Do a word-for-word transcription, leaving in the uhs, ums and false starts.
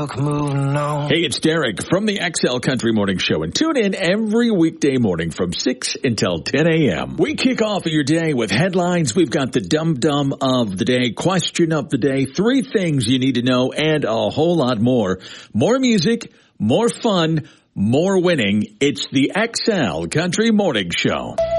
luck moving on. Hey, it's Derek from the X L Country Morning Show, and tune in every weekday morning from six until ten a.m. We kick off your day with headlines. We've got the dum-dum of the day, question of the day, three things you need to know, and a whole lot more. More music, more fun, more winning. It's the X L Country Morning Show.